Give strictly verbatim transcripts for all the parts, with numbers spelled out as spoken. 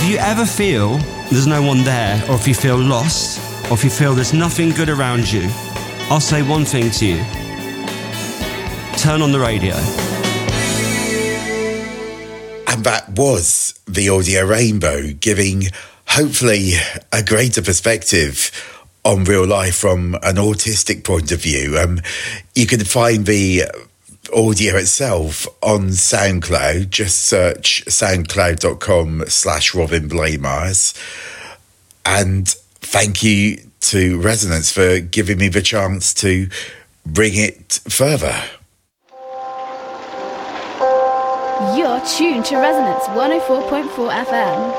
If you ever feel there's no one there, or if you feel lost, or if you feel there's nothing good around you, I'll say one thing to you. Turn on the radio. And that was the Audio Rainbow, giving hopefully a greater perspective on real life from an autistic point of view. Um, you can find the audio itself on SoundCloud. Just search soundcloud.com slash Robin Blamires. And thank you to Resonance for giving me the chance to bring it further. You're tuned to Resonance one oh four point four F M.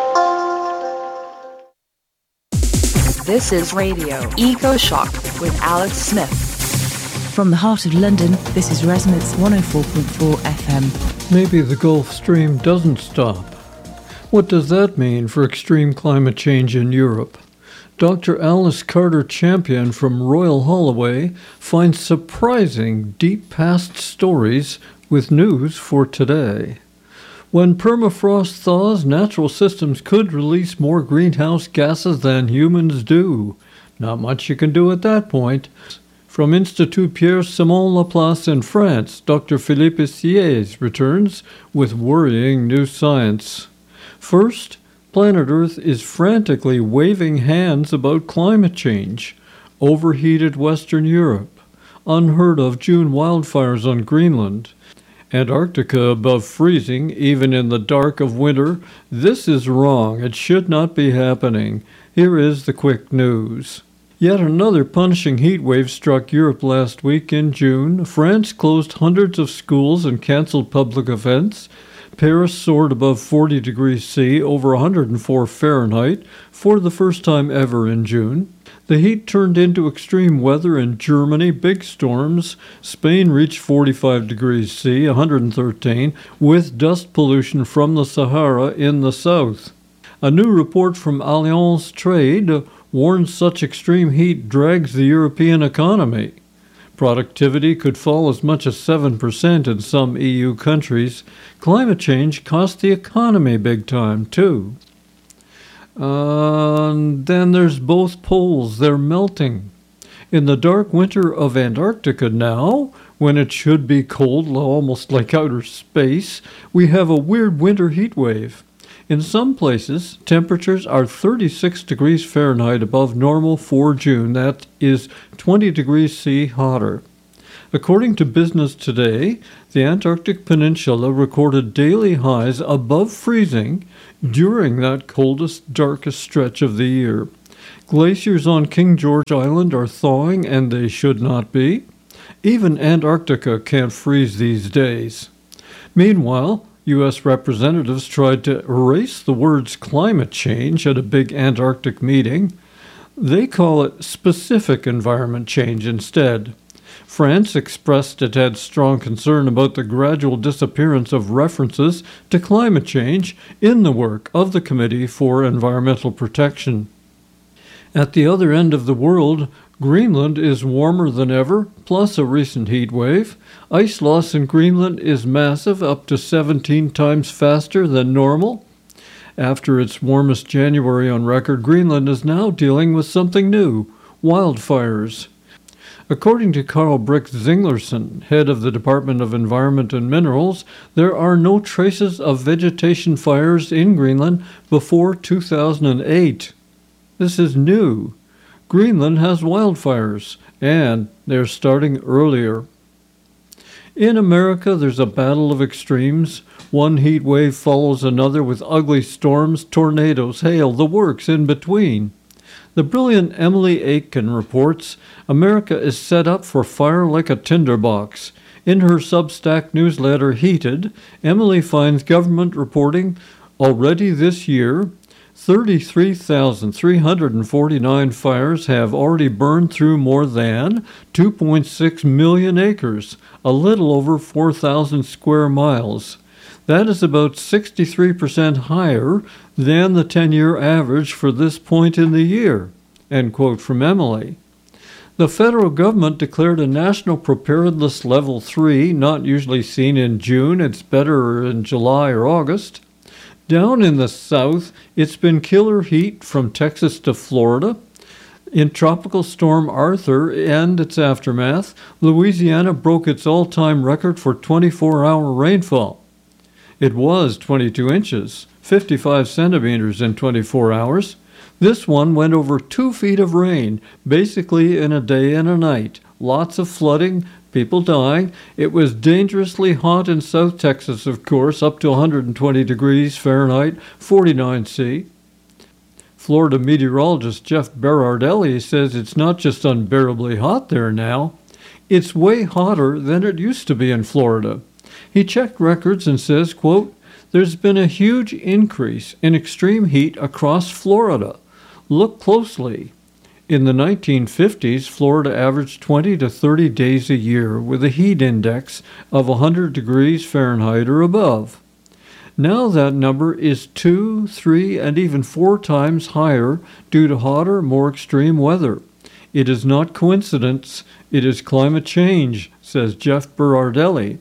This is Radio Eco Shock with Alex Smith. From the heart of London, this is Resonance one oh four point four F M. Maybe the Gulf Stream doesn't stop. What does that mean for extreme climate change in Europe? Doctor Alice Carter Champion from Royal Holloway finds surprising deep past stories with news for today. When permafrost thaws, natural systems could release more greenhouse gases than humans do. Not much you can do at that point. From Institut Pierre-Simon Laplace in France, Doctor Philippe Sieyès returns with worrying new science. First, planet Earth is frantically waving hands about climate change. Overheated Western Europe. Unheard of June wildfires on Greenland. Antarctica above freezing, even in the dark of winter. This is wrong. It should not be happening. Here is the quick news. Yet another punishing heat wave struck Europe last week in June. France closed hundreds of schools and canceled public events. Paris soared above forty degrees C, over one hundred four Fahrenheit, for the first time ever in June. The heat turned into extreme weather in Germany, big storms. Spain reached forty-five degrees C, one hundred thirteen, with dust pollution from the Sahara in the south. A new report from Allianz Trade warns such extreme heat drags the European economy. Productivity could fall as much as seven percent in some E U countries. Climate change costs the economy big time, too. Uh, then there's both poles. They're melting. In the dark winter of Antarctica now, when it should be cold, almost like outer space, we have a weird winter heat wave. In some places, temperatures are thirty-six degrees Fahrenheit above normal for June. That is twenty degrees C hotter. According to Business Today, the Antarctic Peninsula recorded daily highs above freezing during that coldest, darkest stretch of the year. Glaciers on King George Island are thawing, and they should not be. Even Antarctica can't freeze these days. Meanwhile, U S representatives tried to erase the words climate change at a big Antarctic meeting. They call it specific environment change instead. France expressed it had strong concern about the gradual disappearance of references to climate change in the work of the Committee for Environmental Protection. At the other end of the world, Greenland is warmer than ever, plus a recent heat wave. Ice loss in Greenland is massive, up to seventeen times faster than normal. After its warmest January on record, Greenland is now dealing with something new, wildfires. According to Carl Brick Zinglerson, head of the Department of Environment and Minerals, there are no traces of vegetation fires in Greenland before two thousand eight. This is new. Greenland has wildfires, and they're starting earlier. In America, there's a battle of extremes. One heat wave follows another with ugly storms, tornadoes, hail, the works in between. The brilliant Emily Aitken reports, America is set up for fire like a tinderbox. In her Substack newsletter, Heated, Emily finds government reporting already this year, thirty-three thousand three hundred forty-nine fires have already burned through more than two point six million acres, a little over four thousand square miles. That is about sixty-three percent higher than the ten-year average for this point in the year, end quote from Emily. The federal government declared a national preparedness level three, not usually seen in June, it's better in July or August. Down in the south, it's been killer heat from Texas to Florida. In Tropical Storm Arthur and its aftermath, Louisiana broke its all-time record for twenty-four hour rainfall. It was twenty-two inches, fifty-five centimeters in twenty-four hours. This one went over two feet of rain, basically in a day and a night. Lots of flooding, people dying. It was dangerously hot in South Texas, of course, up to one hundred twenty degrees Fahrenheit, forty-nine C. Florida meteorologist Jeff Berardelli says it's not just unbearably hot there now. It's way hotter than it used to be in Florida. He checked records and says, quote, "There's been a huge increase in extreme heat across Florida. Look closely. In the nineteen fifties, Florida averaged twenty to thirty days a year with a heat index of one hundred degrees Fahrenheit or above. Now that number is two, three, and even four times higher due to hotter, more extreme weather. It is not coincidence, it is climate change," says Jeff Berardelli.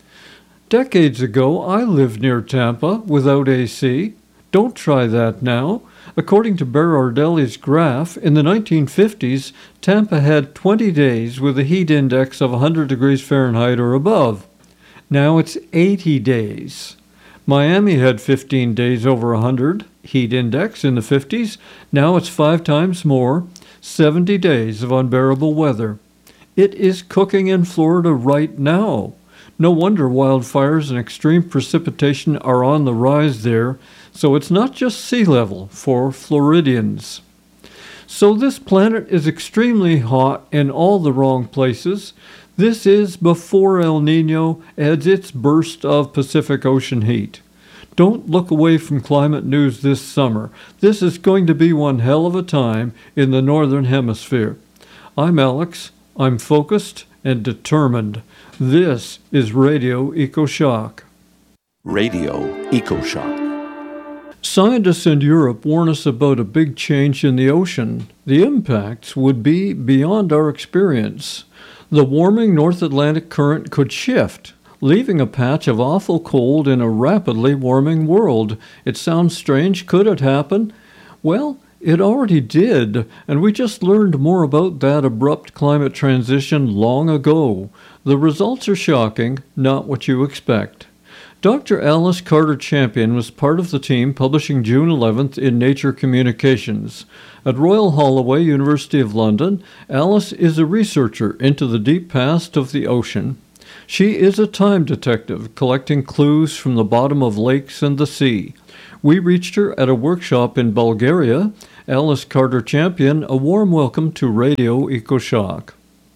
Decades ago, I lived near Tampa without A C. Don't try that now. According to Berardelli's graph, in the nineteen fifties, Tampa had twenty days with a heat index of one hundred degrees Fahrenheit or above. Now it's eighty days. Miami had fifteen days over one hundred heat index in the fifties. Now it's five times more, seventy days of unbearable weather. It is cooking in Florida right now. No wonder wildfires and extreme precipitation are on the rise there, so it's not just sea level for Floridians. So this planet is extremely hot in all the wrong places. This is before El Nino adds its burst of Pacific Ocean heat. Don't look away from climate news this summer. This is going to be one hell of a time in the Northern Hemisphere. I'm Alex. I'm focused and determined. This is Radio EcoShock. Radio EcoShock. Scientists in Europe warn us about a big change in the ocean. The impacts would be beyond our experience. The warming North Atlantic current could shift, leaving a patch of awful cold in a rapidly warming world. It sounds strange. Could it happen? Well, it already did, and we just learned more about that abrupt climate transition long ago. The results are shocking, not what you expect. Doctor Alice Carter-Champion was part of the team publishing June eleventh in Nature Communications. At Royal Holloway, University of London, Alice is a researcher into the deep past of the ocean. She is a time detective, collecting clues from the bottom of lakes and the sea. We reached her at a workshop in Bulgaria. Alice Carter-Champion, a warm welcome to Radio EcoShock.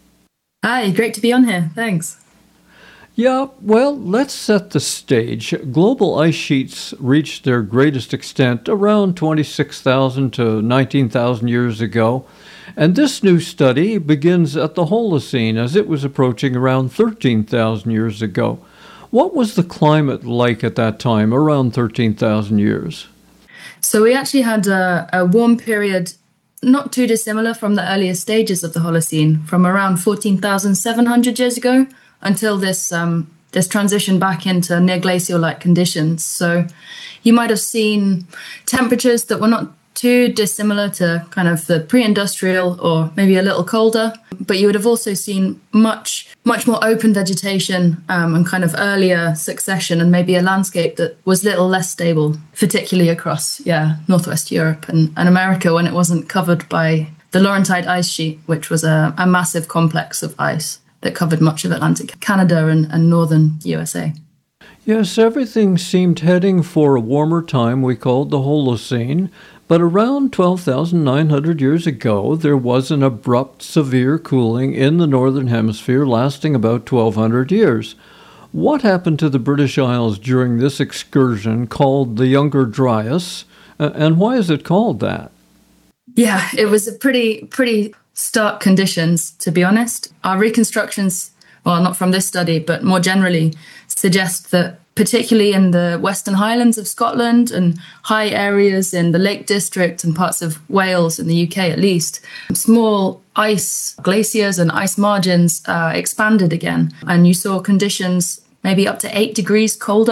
Hi, great to be on here. Thanks. Yeah, well, let's set the stage. Global ice sheets reached their greatest extent around twenty-six thousand to nineteen thousand years ago, and this new study begins at the Holocene as it was approaching around thirteen thousand years ago. What was the climate like at that time, around thirteen thousand years? So we actually had a, a warm period not too dissimilar from the earlier stages of the Holocene, from around fourteen thousand seven hundred years ago until this um, this transition back into near glacial-like conditions. So you might have seen temperatures that were not too dissimilar to kind of the pre-industrial or maybe a little colder, but you would have also seen much, much more open vegetation um, and kind of earlier succession, and maybe a landscape that was a little less stable, particularly across, yeah, Northwest Europe and, and America when it wasn't covered by the Laurentide ice sheet, which was a, a massive complex of ice that covered much of Atlantic Canada and, and northern U S A. Yes, everything seemed heading for a warmer time we called the Holocene, but around twelve thousand nine hundred years ago, there was an abrupt, severe cooling in the Northern Hemisphere lasting about twelve hundred years. What happened to the British Isles during this excursion called the Younger Dryas, and why is it called that? Yeah, it was a pretty, pretty stark conditions, to be honest. Our reconstructions, well, not from this study, but more generally, suggest that particularly in the Western Highlands of Scotland and high areas in the Lake District and parts of Wales and the U K at least, small ice glaciers and ice margins uh, expanded again. And you saw conditions maybe up to eight degrees colder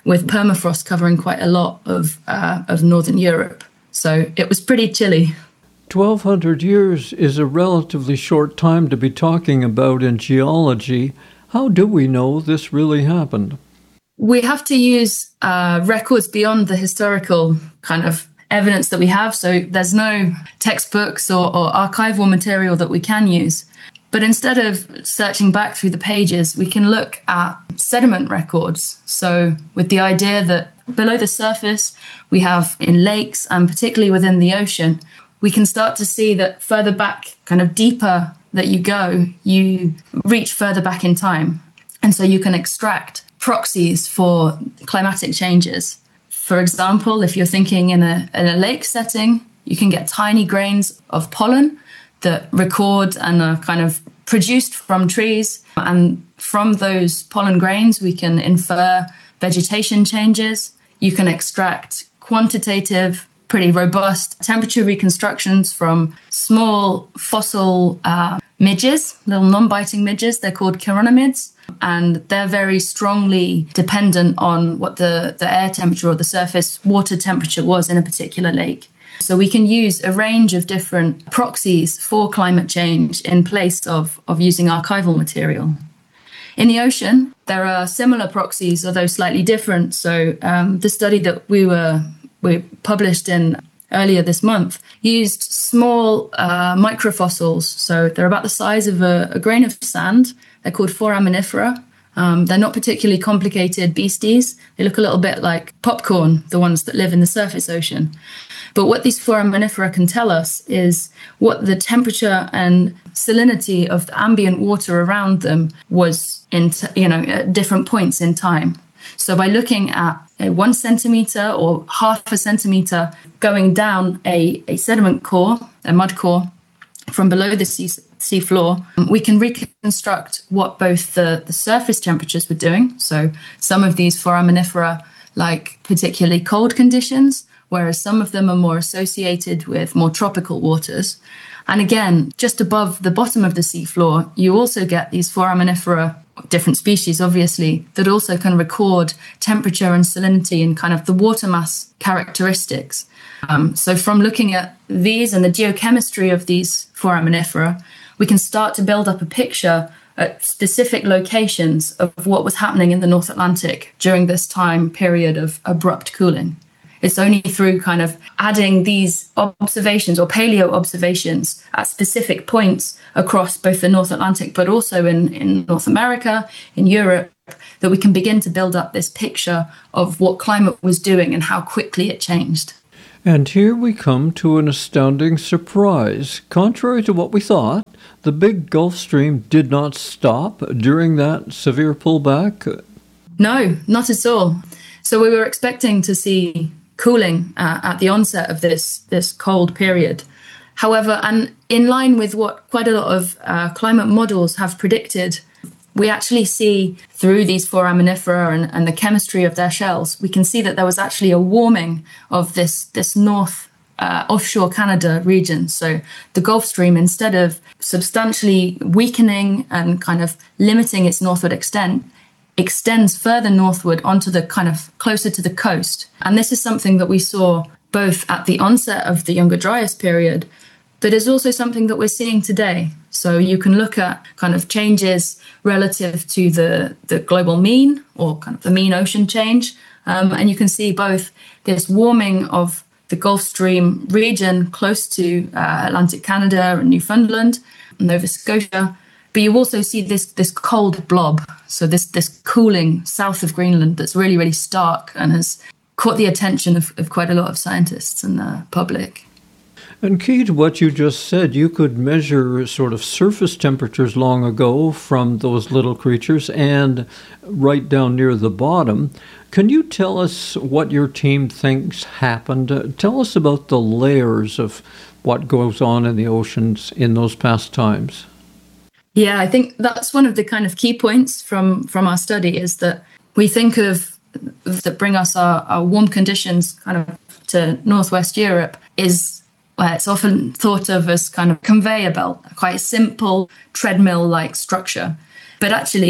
with permafrost covering quite a lot of uh, of northern Europe. So it was pretty chilly. twelve hundred years is a relatively short time to be talking about in geology. How do we know this really happened? We have to use uh, records beyond the historical kind of evidence that we have. So there's no textbooks or, or archival material that we can use. But instead of searching back through the pages, we can look at sediment records. So with the idea that below the surface, we have in lakes and particularly within the ocean, we can start to see that further back, kind of deeper that you go, you reach further back in time. And so you can extract proxies for climatic changes. For example, if you're thinking in a, in a lake setting, you can get tiny grains of pollen that record and are kind of produced from trees. And from those pollen grains, we can infer vegetation changes. You can extract quantitative, pretty robust temperature reconstructions from small fossil uh, midges, little non-biting midges. They're called chironomids. And they're very strongly dependent on what the, the air temperature or the surface water temperature was in a particular lake. So we can use a range of different proxies for climate change in place of, of using archival material. In the ocean, there are similar proxies, although slightly different. So um, the study that we were we published in earlier this month used small uh, microfossils. So they're about the size of a, a grain of sand. They're called foraminifera. Um, they're not particularly complicated beasties. They look a little bit like popcorn, the ones that live in the surface ocean. But what these foraminifera can tell us is what the temperature and salinity of the ambient water around them was in, t- you know, at different points in time. So by looking at a one centimeter or half a centimeter going down a, a sediment core, a mud core, from below the sea, sea floor, we can reconstruct what both the, the surface temperatures were doing. So some of these foraminifera like particularly cold conditions, whereas some of them are more associated with more tropical waters. And again, just above the bottom of the seafloor, you also get these foraminifera, different species, obviously, that also can record temperature and salinity and kind of the water mass characteristics. Um, so from looking at these and the geochemistry of these foraminifera, we can start to build up a picture at specific locations of what was happening in the North Atlantic during this time period of abrupt cooling. It's only through kind of adding these observations or paleo observations at specific points across both the North Atlantic, but also in, in North America, in Europe, that we can begin to build up this picture of what climate was doing and how quickly it changed. And here we come to an astounding surprise. Contrary to what we thought, the big Gulf Stream did not stop during that severe pullback. No, not at all. So we were expecting to see cooling uh, at the onset of this this cold period. However, and in line with what quite a lot of uh, climate models have predicted, we actually see through these foraminifera and, and the chemistry of their shells, we can see that there was actually a warming of this, this north uh, offshore Canada region. So the Gulf Stream, instead of substantially weakening and kind of limiting its northward extent, extends further northward onto the kind of closer to the coast. And this is something that we saw both at the onset of the Younger Dryas period, but is also something that we're seeing today. So you can look at kind of changes relative to the, the global mean or kind of the mean ocean change. Um, and you can see both this warming of the Gulf Stream region close to uh, Atlantic Canada and Newfoundland, Nova Scotia. But you also see this this cold blob, so this this cooling south of Greenland that's really, really stark and has caught the attention of, of quite a lot of scientists and the public. And key to what you just said, you could measure sort of surface temperatures long ago from those little creatures and right down near the bottom. Can you tell us what your team thinks happened? Uh, tell us about the layers of what goes on in the oceans in those past times. Yeah, I think that's one of the kind of key points from, from our study is that we think of that bring us our, our warm conditions kind of to Northwest Europe is where it's often thought of as kind of conveyor belt, quite a simple treadmill-like structure. But actually,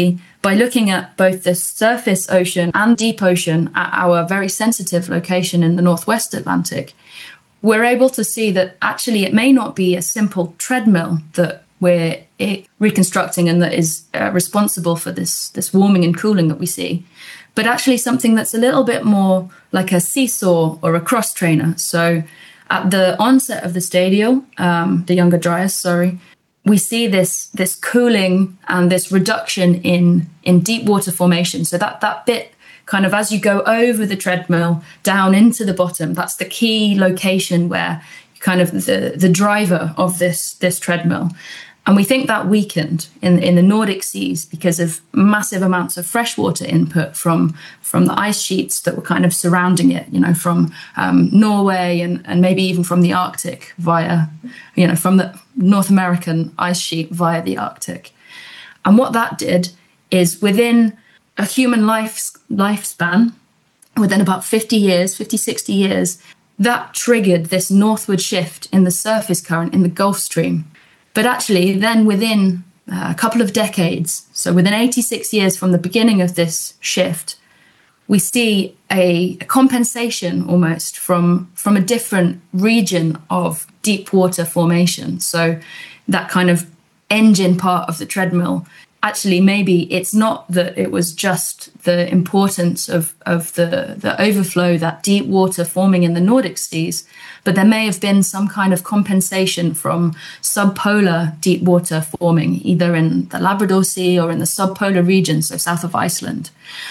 by looking at both the surface ocean and deep ocean at our very sensitive location in the Northwest Atlantic, we're able to see that actually it may not be a simple treadmill that we're reconstructing and that is uh, responsible for this, this warming and cooling that we see, but actually something that's a little bit more like a seesaw or a cross trainer. So at the onset of the stadial, um, the Younger Dryas, sorry, we see this this cooling and this reduction in, in deep water formation. So that, that bit kind of as you go over the treadmill down into the bottom, that's the key location where kind of the, the driver of this, this treadmill. And we think that weakened in, in the Nordic seas because of massive amounts of freshwater input from, from the ice sheets that were kind of surrounding it, you know, from um, Norway and, and maybe even from the Arctic via, you know, from the North American ice sheet via the Arctic. And what that did is within a human life, lifespan, within about fifty years, fifty, sixty years, that triggered this northward shift in the surface current in the Gulf Stream. But actually, then within uh, a couple of decades, so within eighty-six years from the beginning of this shift, we see a, a compensation almost from, from a different region of deep water formation. So that kind of engine part of the treadmill, actually, maybe it's not that it was just the importance of, of the, the overflow, that deep water forming in the Nordic seas, but there may have been some kind of compensation from subpolar deep water forming, either in the Labrador Sea or in the subpolar region, so south of Iceland.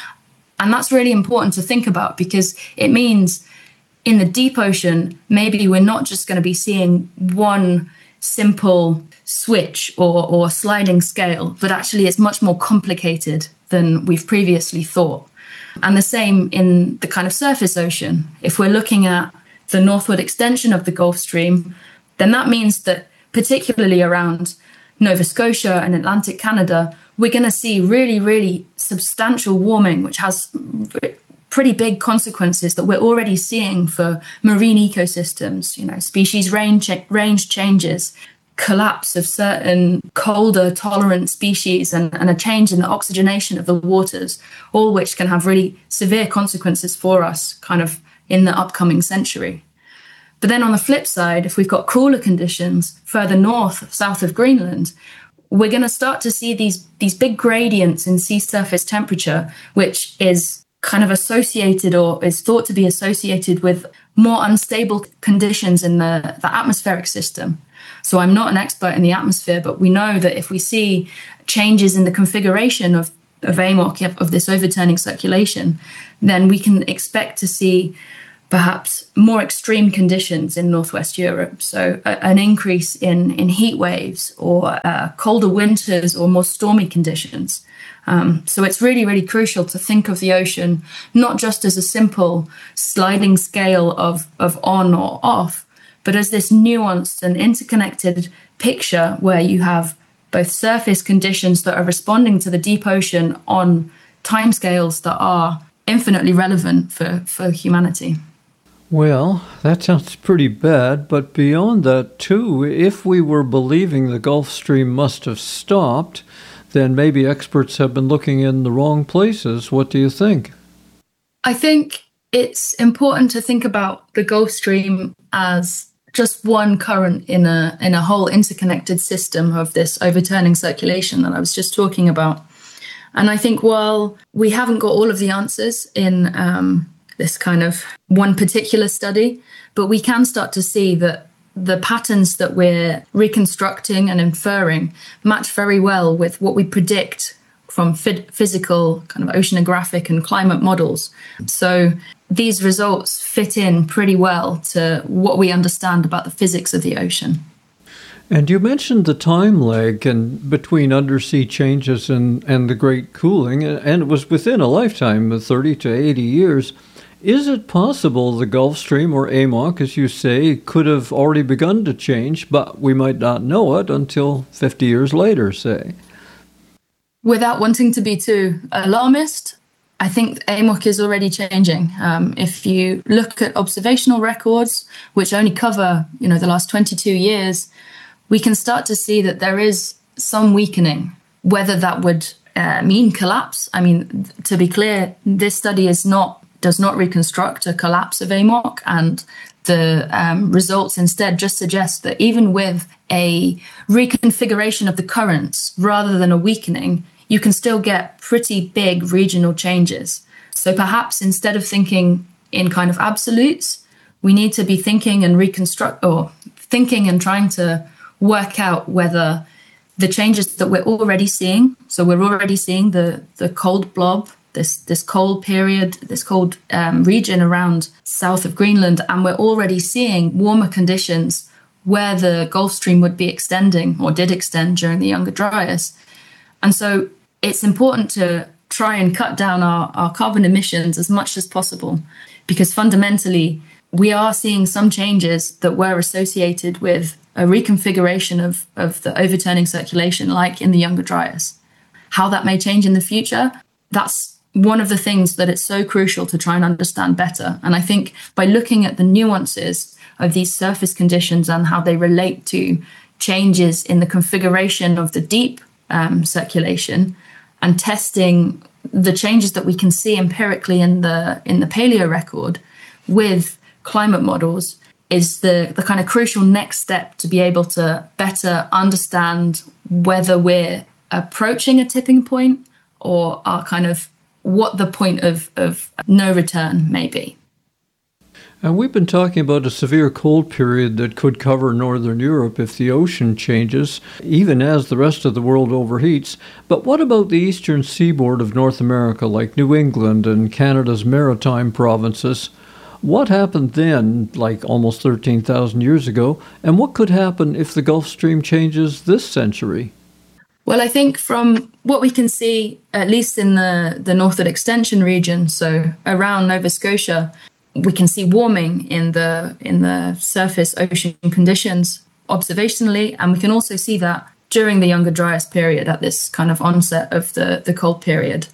And that's really important to think about because it means in the deep ocean, maybe we're not just going to be seeing one simple switch or, or sliding scale, but actually it's much more complicated than we've previously thought. And the same in the kind of surface ocean. If we're looking at the northward extension of the Gulf Stream, then that means that particularly around Nova Scotia and Atlantic Canada, we're going to see really, really substantial warming, which has pretty big consequences that we're already seeing for marine ecosystems, you know, species range, range changes, collapse of certain colder tolerant species and, and a change in the oxygenation of the waters, all which can have really severe consequences for us kind of in the upcoming century. But then on the flip side, if we've got cooler conditions further north, south of Greenland, we're going to start to see these, these big gradients in sea surface temperature, which is kind of associated or is thought to be associated with more unstable conditions in the, the atmospheric system. So I'm not an expert in the atmosphere, but we know that if we see changes in the configuration of, of A M O C, of this overturning circulation, then we can expect to see perhaps more extreme conditions in Northwest Europe. So a, an increase in, in heat waves or uh, colder winters or more stormy conditions. Um, so it's really, really crucial to think of the ocean not just as a simple sliding scale of, of on or off, but as this nuanced and interconnected picture where you have both surface conditions that are responding to the deep ocean on timescales that are infinitely relevant for, for humanity. Well, that sounds pretty bad, but beyond that too, if we were believing the Gulf Stream must have stopped, then maybe experts have been looking in the wrong places. What do you think? I think it's important to think about the Gulf Stream as just one current in a in a whole interconnected system of this overturning circulation that I was just talking about. And I think while we haven't got all of the answers in um, this kind of one particular study, but we can start to see that the patterns that we're reconstructing and inferring match very well with what we predict from f- physical kind of oceanographic and climate models. So these results fit in pretty well to what we understand about the physics of the ocean. And you mentioned the time lag and between undersea changes and, and the great cooling, and it was within a lifetime of thirty to eighty years. Is it possible the Gulf Stream, or A M O C, as you say, could have already begun to change, but we might not know it until fifty years later, say? Without wanting to be too alarmist, I think A M O C is already changing. Um, if you look at observational records, which only cover, you know, the last twenty-two years, we can start to see that there is some weakening. Whether that would uh, mean collapse. I mean, to be clear, this study is not does not reconstruct a collapse of A M O C, and the um, results instead just suggest that even with a reconfiguration of the currents rather than a weakening, you can still get pretty big regional changes. So perhaps instead of thinking in kind of absolutes, we need to be thinking and reconstruct or thinking and trying to work out whether the changes that we're already seeing, so we're already seeing the, the cold blob, this this cold period, this cold um, region around south of Greenland, and we're already seeing warmer conditions where the Gulf Stream would be extending or did extend during the Younger Dryas. And so it's important to try and cut down our, our carbon emissions as much as possible, because fundamentally we are seeing some changes that were associated with a reconfiguration of, of the overturning circulation, like in the Younger Dryas. How that may change in the future, that's one of the things that it's so crucial to try and understand better. And I think by looking at the nuances of these surface conditions and how they relate to changes in the configuration of the deep um, circulation, and testing the changes that we can see empirically in the in the paleo record with climate models, is the, the kind of crucial next step to be able to better understand whether we're approaching a tipping point or are kind of what the point of, of no return may be. And we've been talking about a severe cold period that could cover northern Europe if the ocean changes, even as the rest of the world overheats. But what about the eastern seaboard of North America, like New England and Canada's maritime provinces? What happened then, like almost thirteen thousand years ago, and what could happen if the Gulf Stream changes this century? Well, I think from what we can see, at least in the, the northern extension region, so around Nova Scotia, we can see warming in the in the surface ocean conditions observationally, and we can also see that during the Younger Dryas period at this kind of onset of the, the cold period.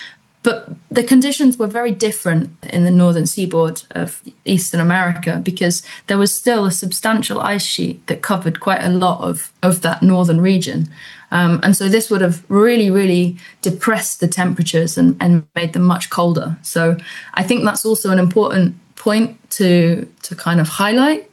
But the conditions were very different in the northern seaboard of Eastern America, because there was still a substantial ice sheet that covered quite a lot of, of that northern region. Um, and so this would have really, really depressed the temperatures and, and made them much colder. So I think that's also an important point to, to kind of highlight.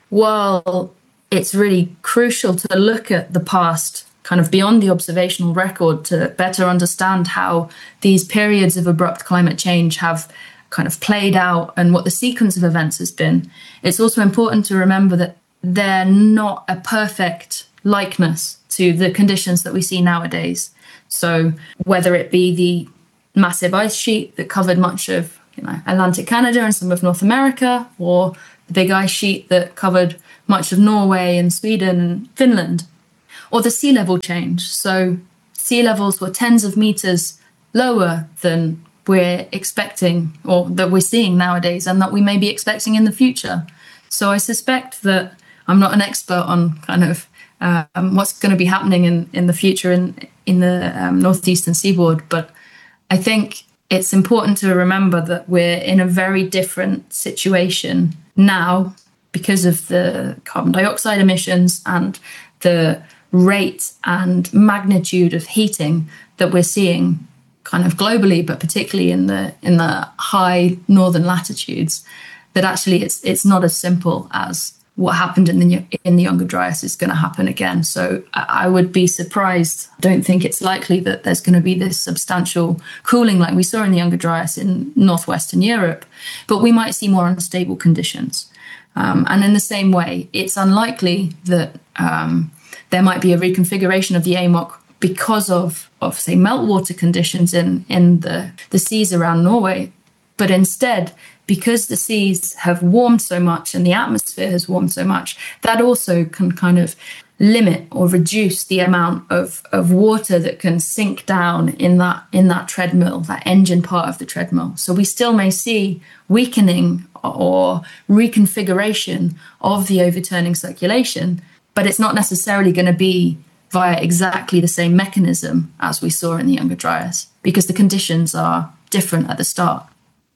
While it's really crucial to look at the past kind of beyond the observational record to better understand how these periods of abrupt climate change have kind of played out and what the sequence of events has been, it's also important to remember that they're not a perfect likeness to the conditions that we see nowadays. So whether it be the massive ice sheet that covered much of you know, Atlantic Canada and some of North America, or the big ice sheet that covered much of Norway and Sweden and Finland, or the sea level change. So sea levels were tens of meters lower than we're expecting, or that we're seeing nowadays, and that we may be expecting in the future. So I suspect that I'm not an expert on kind of um, what's going to be happening in, in the future in, in the um, northeastern seaboard, but I think it's important to remember that we're in a very different situation now because of the carbon dioxide emissions and the rate and magnitude of heating that we're seeing kind of globally, but particularly in the in the high northern latitudes, that actually it's it's not as simple as what happened in the in the Younger Dryas is going to happen again. So I would be surprised. I don't think it's likely that there's going to be this substantial cooling like we saw in the Younger Dryas in northwestern Europe, but we might see more unstable conditions. Um, and in the same way, it's unlikely that um, there might be a reconfiguration of the A M O C because of, of say, meltwater conditions in, in the, the seas around Norway. But instead, because the seas have warmed so much and the atmosphere has warmed so much, that also can kind of limit or reduce the amount of, of water that can sink down in that in that treadmill, that engine part of the treadmill. So we still may see weakening or reconfiguration of the overturning circulation, but it's not necessarily going to be via exactly the same mechanism as we saw in the Younger Dryas, because the conditions are different at the start.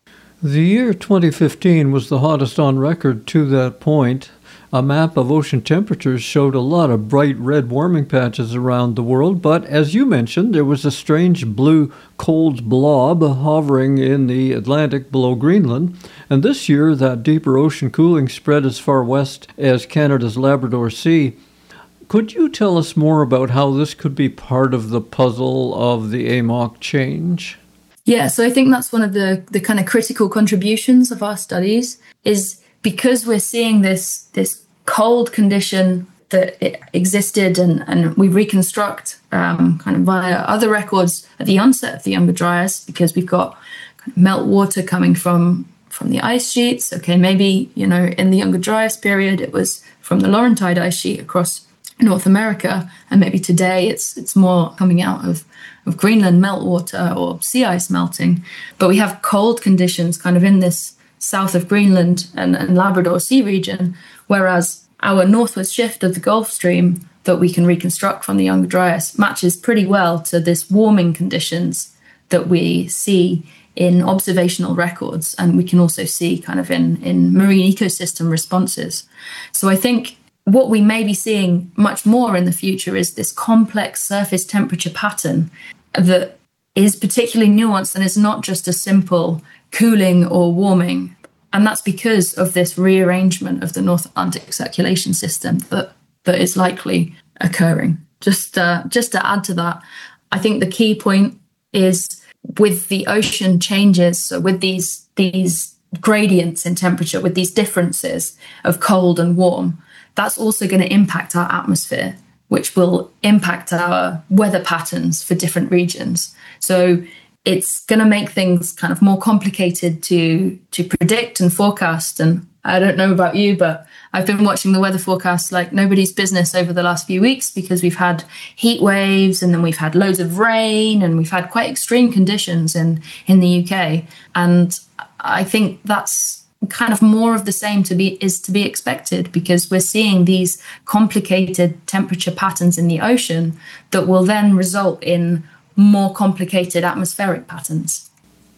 The year twenty fifteen was the hottest on record to that point. A map of ocean temperatures showed a lot of bright red warming patches around the world, but as you mentioned, there was a strange blue cold blob hovering in the Atlantic below Greenland. And this year, that deeper ocean cooling spread as far west as Canada's Labrador Sea. Could you tell us more about how this could be part of the puzzle of the A M O C change? Yeah, so I think that's one of the, the kind of critical contributions of our studies, is because we're seeing this this cold condition that it existed and, and we reconstruct um, kind of via other records at the onset of the Younger Dryas, because we've got kind of meltwater coming from, from the ice sheets. Okay, maybe, you know, in the Younger Dryas period, it was from the Laurentide ice sheet across North America, and maybe today it's it's more coming out of, of Greenland meltwater or sea ice melting. But we have cold conditions kind of in this south of Greenland and, and Labrador Sea region, whereas our northward shift of the Gulf Stream that we can reconstruct from the Younger Dryas matches pretty well to this warming conditions that we see in observational records, and we can also see kind of in, in marine ecosystem responses. So I think what we may be seeing much more in the future is this complex surface temperature pattern that is particularly nuanced and is not just a simple cooling or warming. And that's because of this rearrangement of the North Atlantic circulation system that, that is likely occurring. Just, uh, just to add to that, I think the key point is with the ocean changes, so with these, these gradients in temperature, with these differences of cold and warm, that's also going to impact our atmosphere, which will impact our weather patterns for different regions. So it's going to make things kind of more complicated to to predict and forecast. And I don't know about you, but I've been watching the weather forecast like nobody's business over the last few weeks, because we've had heat waves and then we've had loads of rain and we've had quite extreme conditions in, in the U K. And I think that's kind of more of the same to be is to be expected, because we're seeing these complicated temperature patterns in the ocean that will then result in more complicated atmospheric patterns.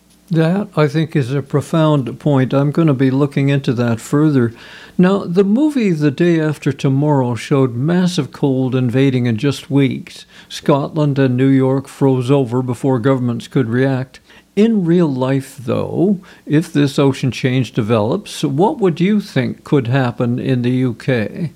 That, I think, is a profound point. I'm going to be looking into that further. Now, the movie The Day After Tomorrow showed massive cold invading in just weeks. Scotland and New York froze over before governments could react. In real life, though, if this ocean change develops, what would you think could happen in the U K?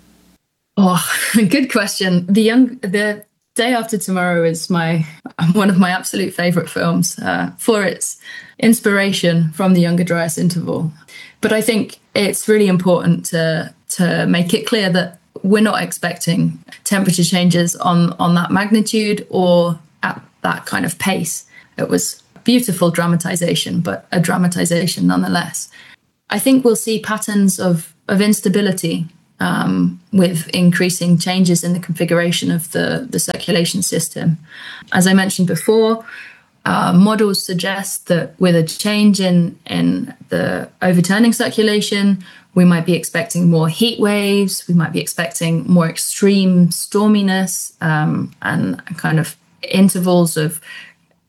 Oh, good question. The young, the Day After Tomorrow is my one of my absolute favourite films uh, for its inspiration from the Younger Dryas interval. But I think it's really important to to make it clear that we're not expecting temperature changes on, on that magnitude or at that kind of pace. It was beautiful dramatization, but a dramatization nonetheless. I think we'll see patterns of, of instability um, with increasing changes in the configuration of the, the circulation system. As I mentioned before, uh, models suggest that with a change in, in the overturning circulation, we might be expecting more heat waves, we might be expecting more extreme storminess um, and kind of intervals of